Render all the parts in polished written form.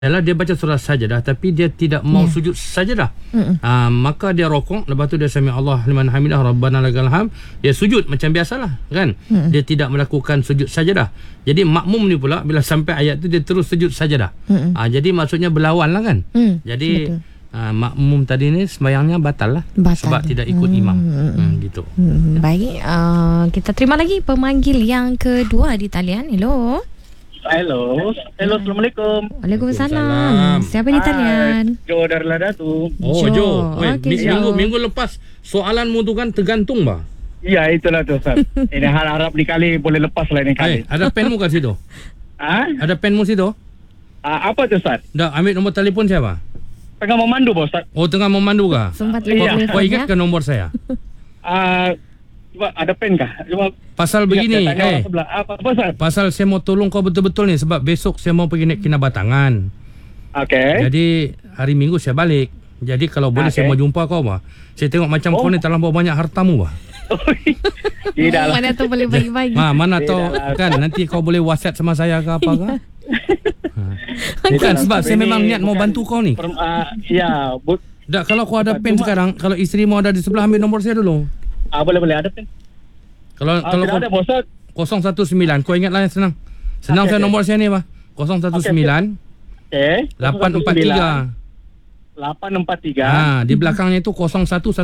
dia baca surah sajadah tapi dia tidak mau sujud sajadah. Maka dia rokok, lepas tu dia sami Allah liman hamidah rabbana lakal hamd, dia sujud macam biasalah kan. Dia tidak melakukan sujud sajadah. Jadi makmum ni pula bila sampai ayat tu dia terus sujud sajadah. Jadi maksudnya berlawan lah kan. Jadi makmum tadi ni sembahyangnya batal lah, sebab tidak ikut imam. Gitu. Baik, kita terima lagi pemanggil yang kedua di talian. Hello, Assalamualaikum. Waalaikumsalam. Siapa di talian? Jo dari Ladatu. Jo. Okay, Minggu lepas soalanmu tu kan tergantung bah. Ya, itulah tu Ustaz. Ini harap ni kali boleh lepas lah ni kali. Ada penmu kat situ? Ada penmu situ? Apa tu Ustaz? Dah ambil nombor telefon siapa? Tengah memandu bos Ustaz. Oh, tengah memandu kah? Sempat Kau ingat ke nombor saya? Cuba ada pen kah? Cuba pasal begini, apa Ustaz? pasal saya mau tolong kau betul-betul ni sebab besok saya mau pergi naik Kinabatangan. Okey. Jadi hari Minggu saya balik. Jadi kalau boleh saya mau jumpa kau bah. Saya tengok macam kau ni terlampau banyak hartamu bah. Tidak lah. Mana tu boleh bagi-bagi. Mana tahu kan nanti kau boleh WhatsApp sama saya ke apa ke? Bukan sebab saya memang niat mau bantu kau ni. Ya, dah kalau kau ada pen sekarang, kalau isteri mau ada di sebelah, ambil nombor saya dulu. Boleh ada pen. Kalau kau ada bos Ustaz. 019, kau ingatlah yang senang. Senang saya nombor saya ni bah. 019 843 di belakangnya itu 0110.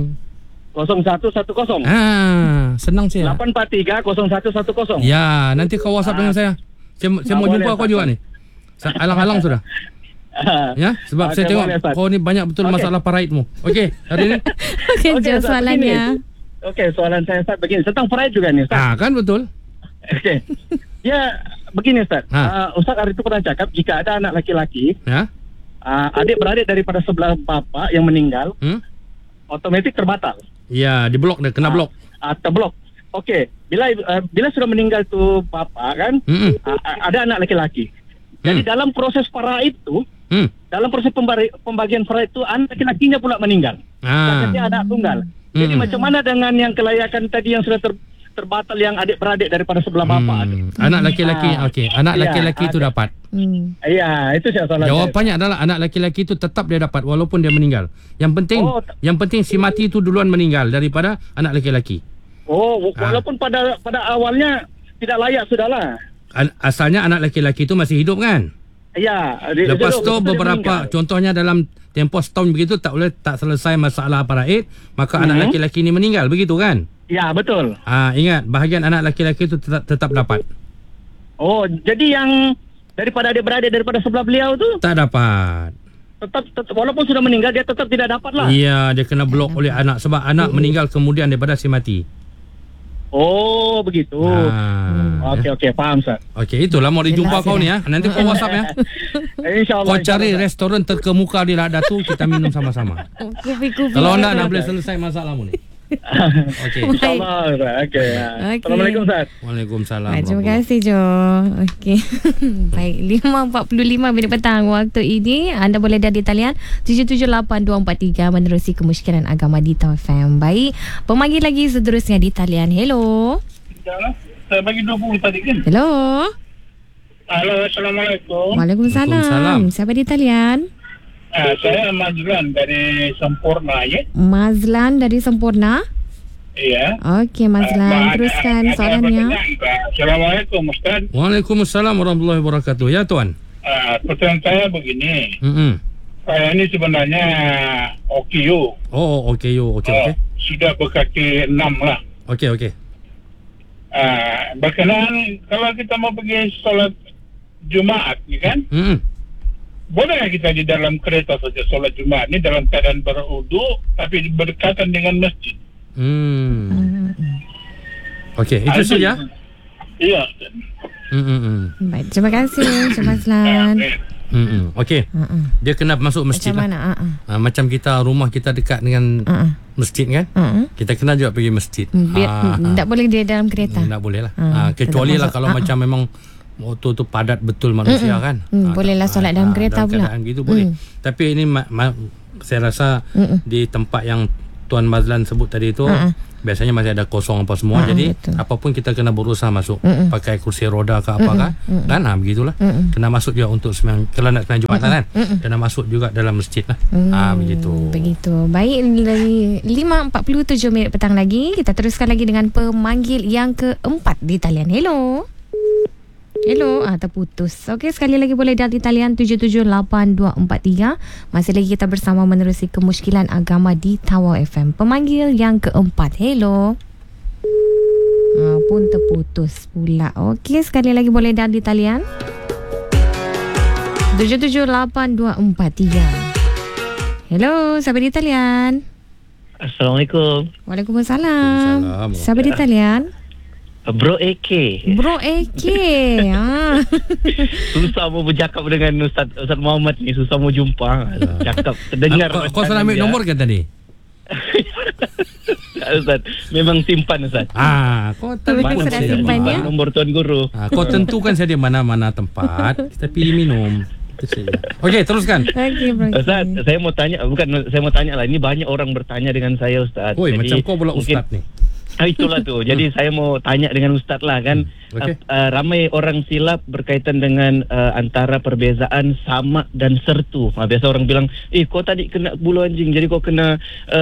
0110. Senang saya. 843 0110. Ya, nanti kau WhatsApp dengan saya. Saya mau jumpa kau juga ni. Alang-alang sudah. Ya, sebab saya tengok kau ni banyak betul masalah paraidmu. Okey, hari ni. Jawab soalannya. Okey, soalan saya Ustaz begini, tentang paraid juga ni Ustaz. Kan betul. Okey. Ya, begini Ustaz. Ustaz hari itu pernah cakap jika ada anak laki-laki, adik-beradik daripada sebelah bapa yang meninggal, otomatis terbatal. Ya, diblok dia, kena blok. Terblok. Okey, bila sudah meninggal tu bapa kan, ada anak laki-laki. Jadi dalam proses faraid tu, dalam proses pembagian faraid tu anak laki-lakinya pula meninggal. Jadi anak tunggal. Jadi macam mana dengan yang kelayakan tadi yang sudah terbatal yang adik-beradik daripada sebelah bapa tu? Anak laki-laki, okey. Anak laki-laki itu dapat. Ya, itu saya soalan. Jawapannya adalah anak laki-laki itu tetap dia dapat walaupun dia meninggal. Yang penting si mati itu duluan meninggal daripada anak laki-laki. Walaupun pada awalnya tidak layak sudahlah. Asalnya anak laki-laki itu masih hidup kan? Ya. Lepas tu beberapa contohnya dalam tempoh setahun begitu tak selesai masalah paraid, maka anak laki-laki ini meninggal, begitu kan? Ya, betul. Ingat, bahagian anak laki-laki itu tetap dapat. Jadi yang daripada adik-beradik daripada sebelah beliau tu tak dapat. Tetap walaupun sudah meninggal dia tetap tidak dapat lah. Iya, dia kena blok oleh anak sebab anak meninggal kemudian daripada si mati. Begitu. Okey, faham Ustaz. Okey, itulah mau dijumpa kau ni ya. Nanti kau WhatsApp ya. InsyaAllah. Kau cari restoran terkemuka di Ladatu, kita minum sama-sama. Kalau anda nak boleh selesai masalahmu ni. Okey. InsyaAllah. Okey. Assalamualaikum Ustaz. Waalaikumsalam. Terima kasih Jo. Okey. Baik, 5.45 minit petang waktu ini. Anda boleh dari talian 778243 menerusi kemusykilan agama di Tau FM. Baik, pemanggil lagi seterusnya di talian. Hello. Saya bagi 20 tadi kan. Hello. Halo, Assalamualaikum. Waalaikumsalam. Siapa di talian? Saya Mazlan dari Sempurna ya. Mazlan dari Sempurna. Iya. Okey Mazlan, teruskan soalannya. Assalamualaikum Ustaz. Waalaikumsalam warahmatullahi wabarakatuh. Ya tuan. Pertanyaan saya begini. Saya ini sebenarnya OKU. OKU. Okey. Sudah berkaki 6 lah. Okey. Berkenaan kalau kita mau pergi solat Jumaat ni kan? Boleh kita di dalam kereta saja solat Jumaat ni dalam keadaan berwudu tapi berdekatan dengan masjid. Okey, itu saja. Iya. Baik, terima kasih Mas Lan. Okey. Dia kena masuk masjid macam lah. Mana? Macam kita rumah kita dekat dengan masjid kan? Kita kena juga pergi masjid. Tak boleh dia dalam kereta. Tak boleh lah. Kecuali lah kalau macam memang motor tu padat betul manusia kan. Bolehlah solat dalam kereta pula. Gitu boleh. Tapi ini saya rasa di tempat yang Tuan Mazlan sebut tadi tu biasanya masih ada kosong apa semua. Jadi betul. Apapun kita kena berusaha masuk. Pakai kursi roda ke apakah. Kan begitulah. Kena masuk juga untuk kalau nak sembahyang Jumatan kan. Kena masuk juga dalam masjid lah. Begitu. Baik, 5.47 minit petang lagi. Kita teruskan lagi dengan pemanggil yang keempat di talian. Hello. Terputus. Okey, sekali lagi boleh di talian 778243. Masih lagi kita bersama menerusi kemusykilan agama di Tawau FM. Pemanggil yang keempat. Hello. Pun terputus pula. Okey, sekali lagi boleh di talian 778243. Hello, siapa di talian? Assalamualaikum. Waalaikumsalam. Siapa di talian? Bro AK. Susah mau bercakap dengan Ustaz Muhammad ni. Susah mau jumpa. Cakap terdengar. Kau salah ambil nombor kan tadi? Ustaz, memang simpan Ustaz. Kau simpan ya? Nombor Tuan Guru. Kau tentukan saja mana-mana tempat. Kita pilih minum. Okey, teruskan. Ustaz, saya mau tanya lah. Ini banyak orang bertanya dengan saya Ustaz. Macam kau pula Ustaz ni. Itulah tu. Jadi saya mau tanya dengan Ustaz lah kan. Ramai orang silap berkaitan dengan antara perbezaan samak dan sertu. Biasa orang bilang, kau tadi kena bulu anjing, jadi kau kena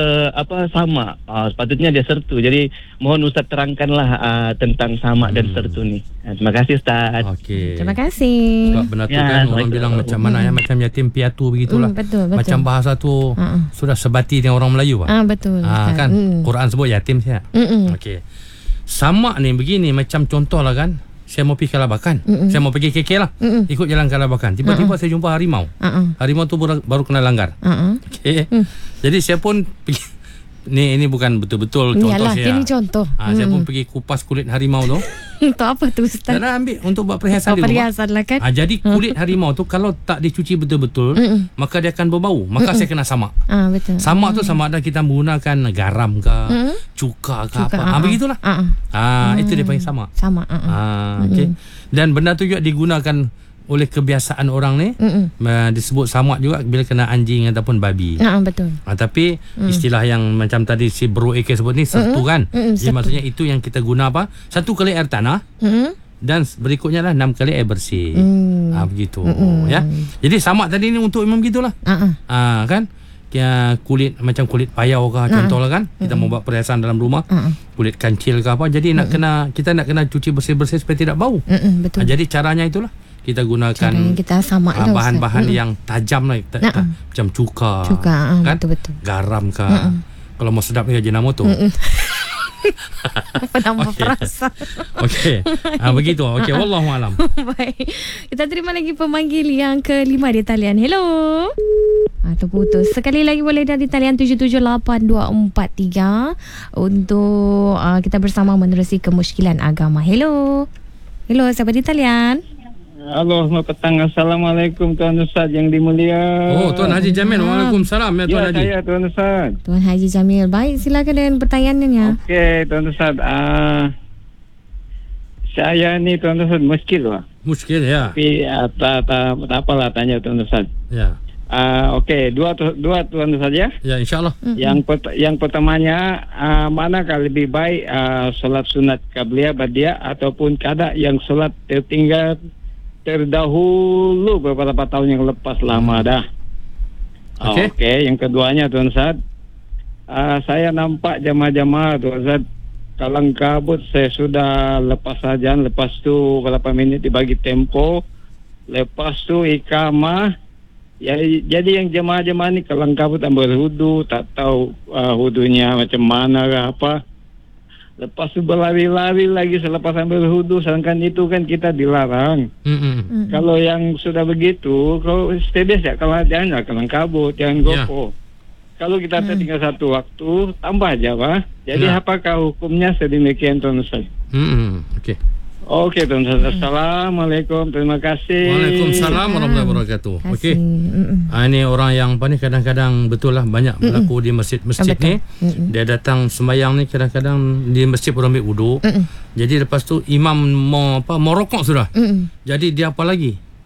samak. Sepatutnya dia sertu. Jadi mohon Ustaz terangkanlah tentang samak dan sertu ni. Terima kasih Ustaz. Terima kasih. Sebab benar tu kan orang bilang macam mana ya, macam yatim piatu begitulah. Betul. Macam bahasa tu sudah sebati dengan orang Melayu. Betul. Kan Quran sebut yatim saya. Okey. Samak ni begini, macam contoh lah kan, saya mau pergi Kalabakan. Saya mau pergi KK lah. Ikut jalan Kalabakan. Tiba-tiba saya jumpa harimau. Harimau tu baru kena langgar. Okey. Jadi saya pun pergi. Ini bukan betul-betul contoh Yalah, saya. Ini contoh. Saya pun pergi kupas kulit harimau tu. Untuk apa tu Ustaz? Saya ambil untuk buat perhiasan di rumah. Perhiasan lah kan. Jadi kulit harimau tu kalau tak dicuci betul-betul, maka dia akan berbau. Maka saya kena samak. Betul. Samak tu sama ada kita menggunakan garam ke, cuka ke apa. Begitulah. Itu dia panggil samak. Samak. Okay. Dan benda tu juga digunakan oleh kebiasaan orang ni. Disebut samak juga bila kena anjing ataupun babi. Betul. Tapi istilah yang macam tadi si Bro AK sebut ni sertu kan. Jadi maksudnya itu yang kita guna apa? 1 kali air tanah. Dan berikutnya lah 6 kali air bersih. Begitu. Ya. Jadi samak tadi ni untuk memang gitulah. Kan? Kulit macam kulit payau ke contoh lah kan. Kita mau buat perhiasan dalam rumah. Kulit kancil ke apa. Jadi kita nak kena cuci bersih-bersih supaya tidak bau. Betul. Jadi caranya itulah. Kita gunakan kita bahan-bahan yang tajam lah, macam cuka kan? Betul. Garam ke. Kalau mau sedap ni Ajinomoto. Penambah perasa. Okey. Begitu. Okey, wallahualam. Baik. Kita terima lagi pemanggil yang kelima di talian. Hello. Terputus. Sekali lagi boleh di talian 778243 untuk kita bersama menerusi kemusykilan agama. Hello, siapa di talian? Halo, selamat petang. Assalamualaikum Tuan Ustaz yang dimulia. Tuan Haji Jamil. Waalaikumsalam ya Tuan Haji. Saya Tuan Ustaz. Tuan Haji Jamil. Baik, silakan dengan pertanyaannya. Okey, Tuan Ustaz. Saya ni Tuan Ustaz muskil lah. Muskil ya. Tapi tak apalah tanya Tuan Ustaz. Ya. Okey, dua Tuan Ustaz ya. Ya, insya-Allah. Yang pertamanya, manakah lebih baik solat sunat qabliyah ba'diyah ataupun qada yang solat tertinggal terdahulu beberapa tahun yang lepas lama dah. Okey, yang keduanya Tuan Ustaz, saya nampak jamaah-jamaah Tuan Ustaz kalang kabut. Saya sudah lepas sajan, lepas tu berapa minit dibagi tempo, lepas tu ikamah. Jadi yang jemaah-jemaah ni kalang kabut ambil wudu, tak tahu wudunya macam mana ke apa. Lepas tu berlari-lari lagi selepas ambil wudu, sedangkan itu kan kita dilarang. Kalau yang sudah begitu, kalau stay ya, kalau jangan kalang kabut, jangan gopo. Kalau kita tinggal satu waktu, tambah aja Pak. Jadi apakah hukumnya sedemikian Tuan Ustaz? Okey. Okey Tuan Ustaz. Assalamualaikum. Terima kasih. Waalaikumsalam warahmatullahi wabarakatuh. Okey. Ini orang yang kadang-kadang betul lah banyak berlaku di masjid-masjid ni. Dia datang sembahyang ni kadang-kadang di masjid pun ambil wudu. Jadi lepas tu imam mau rokok sudah. Jadi dia apa lagi?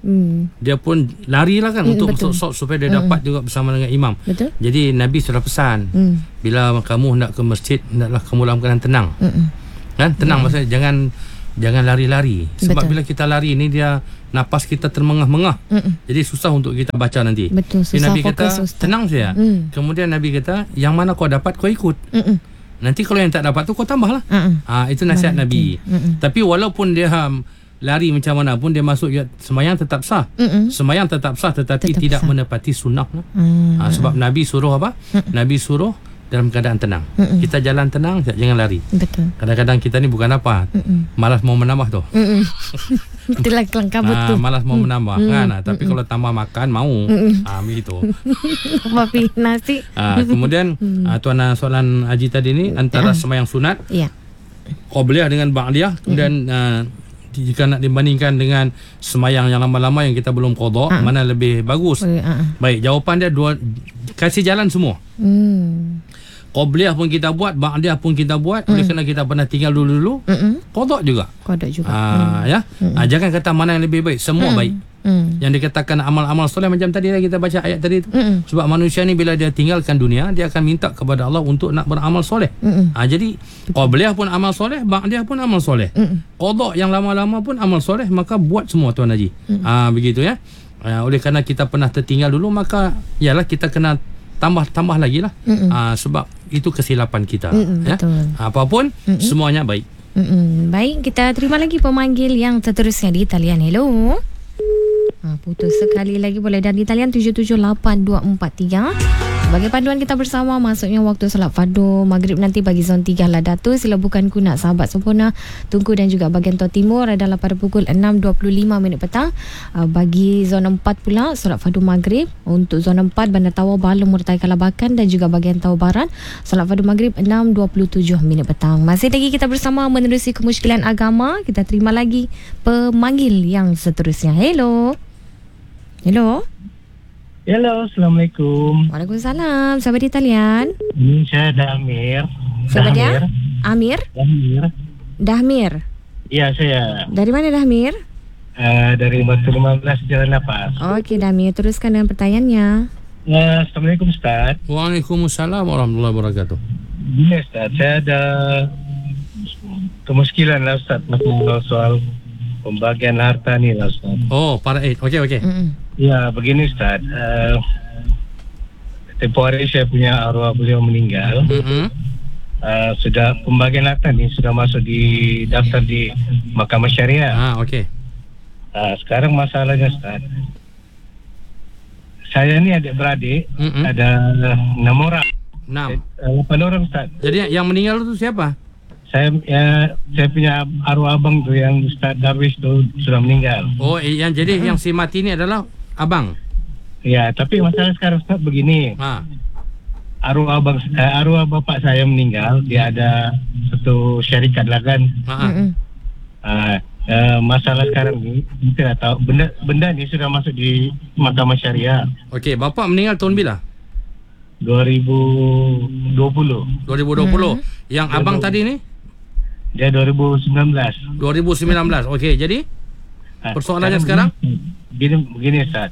dia pun larilah kan untuk masuk saf supaya dia dapat juga bersama dengan imam. Betul. Jadi Nabi sudah pesan, bila kamu nak ke masjid, hendaklah kamu dalam keadaan tenang. Kan? Tenang maksudnya jangan lari-lari. Sebab bila kita lari ni, dia napas kita termengah-mengah. Jadi susah untuk kita baca nanti. Betul, susah Nabi fokus, kata tenang saja. Kemudian Nabi kata yang mana kau dapat kau ikut. Nanti kalau yang tak dapat tu kau tambahlah. Itu nasihat Nabi. Tapi walaupun dia lari macam mana pun, dia masuk sembahyang tetap sah. Sembahyang tetap sah, tetapi tidak menepati sunnah lah. Sebab Nabi suruh apa? Nabi suruh dalam keadaan tenang. Kita jalan tenang, jangan lari. Betul. Kadang-kadang kita ni bukan apa, malas mau menambah tu. Itulah kelengkaput tu. Malas mau menambah kan. Tapi kalau tambah makan mau. Begitu. Papi nasi. Kemudian tuan soalan Haji tadi ni, antara sembahyang sunat, qabliyah dengan ba'diyah, kemudian jika nak dibandingkan dengan sembahyang yang lama-lama yang kita belum qada, mana lebih bagus? Baik, jawapan dia dua, kasih jalan semua. Qabliyah pun kita buat, ba'diyah pun kita buat. Oleh kerana kita pernah tinggal dulu-dulu, qada juga. Jangan kata mana yang lebih baik, semua baik. Yang dikatakan amal-amal soleh macam tadi kita baca ayat tadi tu. Sebab manusia ni bila dia tinggalkan dunia, dia akan minta kepada Allah untuk nak beramal soleh. Jadi qabliyah pun amal soleh, ba'diyah pun amal soleh. Qada yang lama-lama pun amal soleh, maka buat semua Tuan Haji. Begitu ya. Oleh kerana kita pernah tertinggal dulu, maka yalah kita kena tambah lagi lah. Sebab itu kesilapan kita. Betul. Apapun semuanya baik. Baik, kita terima lagi pemanggil yang seterusnya di talian. Hello. Putus sekali lagi. Boleh dan di talian 778243. Sebagai panduan kita bersama, masuknya waktu solat fardu maghrib nanti bagi zon 3 lah Datuk. Sila bukan kunak sahabat sempurna Tunku dan juga bahagian Tua Timur adalah pada pukul 6.25 petang. Bagi zon 4 pula solat fardu maghrib. Untuk zon 4 Bandar Tawau, Balong, Murtai, Kalabakan dan juga bahagian Tawau Barat, solat fardu maghrib 6.27 petang. Masih lagi kita bersama menerusi kemusykilan agama. Kita terima lagi pemanggil yang seterusnya. Hello. Hello. Assalamualaikum. Waalaikumsalam. Siapa di talian? Ini saya Dahmir. Siapa dia? Amir? Dahmir. Iya, saya. Dari mana Dahmir? Dari Batu 15 Jalan Napas. Okey Dahmir, teruskan dengan pertanyaannya. Assalamualaikum Ustaz. Waalaikumsalam warahmatullahi wabarakatuh. Gini Ustaz, saya ada kemuskilan lah Ustaz soal pembagian harta ni lah Ustaz. Oh, paraid. Okey. Ya, begini Ustaz. Tempoh hari saya punya arwah beliau meninggal. Sudah pembagian harta ni sudah masuk di daftar di Mahkamah Syariah. Okey. Sekarang masalahnya Ustaz, saya ni adik-beradik, ada 6 orang. 8 orang Ustaz. Jadi yang meninggal itu siapa? Saya punya arwah abang tu yang Ustaz Darwish tu sudah meninggal. Oh, yang jadi yang si mati ni adalah abang. Ya, tapi masalah sekarang Ustaz begini. Arwah bapak saya meninggal, dia ada satu syarikat lah kan. Masalah sekarang ni kita tak tahu benda ni sudah masuk di Mahkamah Syariah. Okey, bapak meninggal tahun bila? 2020. Yang abang tadi ni? Dia 2019. Okey, jadi persoalannya sekarang? Begini Ustaz.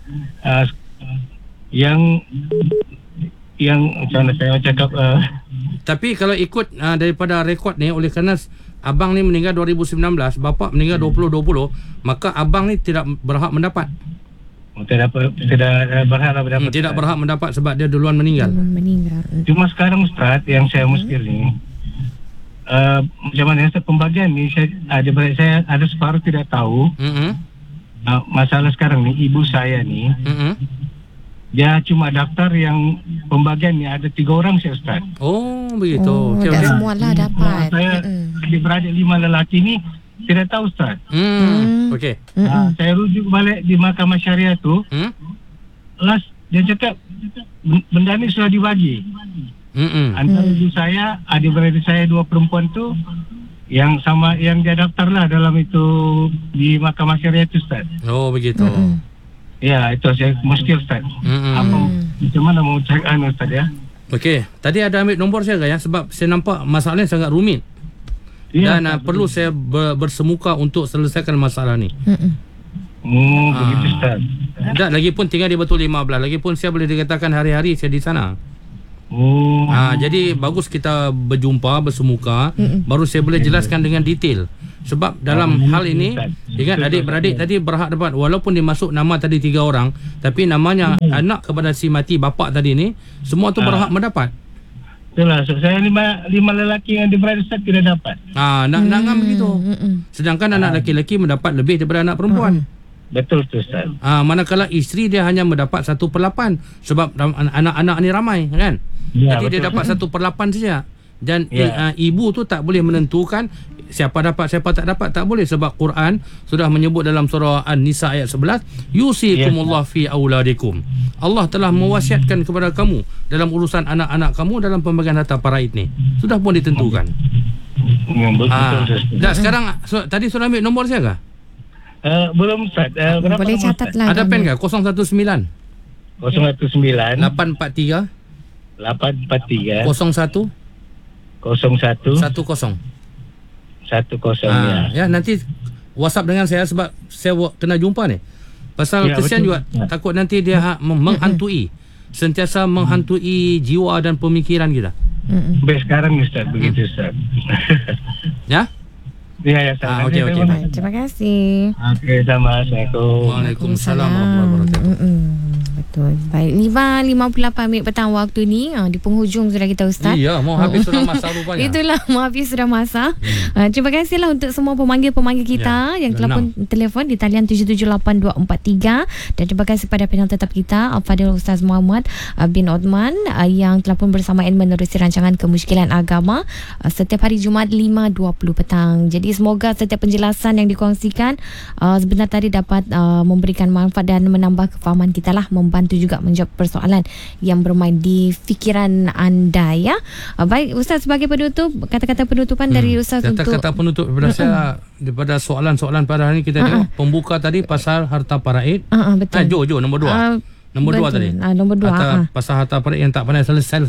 Yang macam mana saya cakap, tapi kalau ikut daripada rekod ni, oleh kerana abang ni meninggal 2019, bapak meninggal 2020, maka abang ni tidak berhak mendapat. Tidak berhak mendapat sebab dia duluan meninggal. Cuma sekarang Ustaz, yang saya muskil ni, macam mana Ustaz pembagian ni, saya ada separuh tidak tahu. Masalah sekarang ni, ibu saya ni, dia cuma daftar yang pembagian ni ada 3 orang saya Ustaz. Oh begitu. Tak semua lah dapat. Saya adik-beradik 5 lelaki ni tidak tahu Ustaz. Okey. Saya rujuk balik di Mahkamah Syariah tu. Last dia cakap benda ni sudah dibagi. Antara ibu saya, adik-beradik saya 2 perempuan tu yang sama, yang dia daftar lah dalam itu di Mahkamah Syariah tu Ustaz. Oh begitu. Ya, itu saya muskil Ustaz. Macam mana mau cakap Ustaz ya? Okey, tadi ada ambil nombor saya ya, sebab saya nampak masalahnya sangat rumit. Dan perlu saya bersemuka untuk selesaikan masalah ni. Begitu Ustaz. Tak, lagipun tinggal di Batu 15. Lagipun saya boleh dikatakan hari-hari saya di sana. Jadi bagus kita berjumpa bersemuka, baru saya boleh jelaskan dengan detail. Sebab dalam hal ini, ingat adik-beradik tadi berhak dapat, walaupun dia masuk nama tadi 3 orang, tapi namanya anak kepada si mati bapa tadi ni, semua tu berhak mendapat. Itulah, saya lima lelaki yang diberi Ustaz tidak dapat. Nak begitu. Sedangkan anak lelaki mendapat lebih daripada anak perempuan. Betul tu Ustaz. Manakala isteri dia hanya mendapat 1/8 sebab anak-anak ni ramai kan. Jadi dia dapat 1/8 saja. Dan ibu tu tak boleh menentukan siapa dapat siapa tak dapat, tak boleh, sebab Quran sudah menyebut dalam surah An-Nisa ayat 11, yusikumullah fi auladikum. Allah telah mewasiatkan kepada kamu dalam urusan anak-anak kamu dalam pembagian harta faraid ni. Sudah pun ditentukan. Dah sekarang tadi sudah ambil nombor saya kah? Belum Ustaz. Boleh catat lah. Ada pen kah? 019 019 843 843 01 10 ya, nanti WhatsApp dengan saya sebab saya kena jumpa ni. Pasal kesian juga, takut nanti dia menghantui, sentiasa menghantui jiwa dan pemikiran kita. Baik, sekarang Ustaz, begitu Ustaz. Ya? Ya, okey. Terima kasih. Okey, sama. Assalamualaikum. Waalaikumsalam warahmatullahi wabarakatuh. Betul. Baik, 5.58 minit petang waktu ni. Di penghujung sudah kita Ustaz. Iya, mau habis sudah masa rupanya. Itulah, mau habis sudah masa. Terima kasihlah untuk semua pemanggil-pemanggil kita yang telah pun telefon di talian 778243, dan terima kasih pada panel tetap kita Al-Fadil Ustaz Muhammad bin Othman yang telah pun bersama menerusi rancangan Kemusykilan Agama setiap hari Jumaat 5.20 petang. Jadi semoga setiap penjelasan yang dikongsikan sebenarnya tadi dapat memberikan manfaat dan menambah kefahaman kita lah, membantu juga menjawab persoalan yang bermain di fikiran anda ya. Baik Ustaz, sebagai penutup, kata-kata penutupan dari Ustaz kata-kata penutup daripada saya daripada soalan-soalan pada hari ini. Kita tengok pembuka tadi pasal harta faraid. Betul. Nombor 2. Nombor 2 tadi. Nombor 2. Pasal harta faraid yang tak pernah selesai.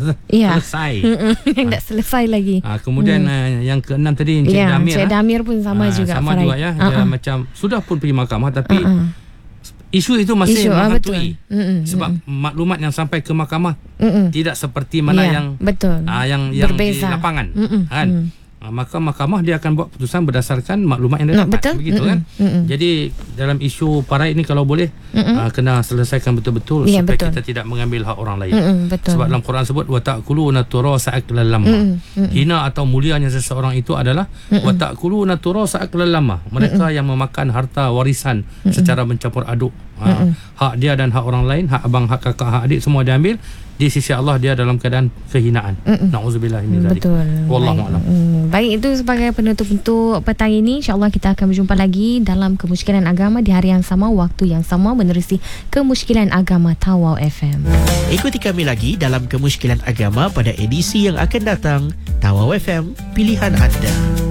Yang tak selesai lagi. Kemudian yang ke-6 tadi Encik Damir. Encik Damir pun sama juga. Sama juga ya. Dia macam sudah pun pergi mahkamah tapi isu itu masih menghantui. Sebab maklumat yang sampai ke mahkamah tidak seperti mana yang betul. yang berbeza di lapangan. Kan? Maka mahkamah dia akan buat keputusan berdasarkan maklumat yang dia dapat. Begitu kan? Jadi dalam isu faraid ni kalau boleh kena selesaikan betul-betul supaya kita tidak mengambil hak orang lain. Sebab dalam Quran sebut wa ta'kuluna turasa aklan lamma. Hina atau mulianya seseorang itu adalah wa ta'kuluna turasa aklan lamma. Mereka yang memakan harta warisan secara mencampur aduk. Hak dia dan hak orang lain, hak abang, hak kakak, hak adik semua diambil. Di sisi Allah dia dalam keadaan kehinaan. Nauzubillah min zalik. Wallahu a'lam. Baik, itu sebagai penutup untuk petang ini. InsyaAllah kita akan berjumpa lagi dalam Kemusykilan Agama di hari yang sama, waktu yang sama, menerusi Kemusykilan Agama Tawau FM. Ikuti kami lagi dalam Kemusykilan Agama pada edisi yang akan datang. Tawau FM, pilihan anda.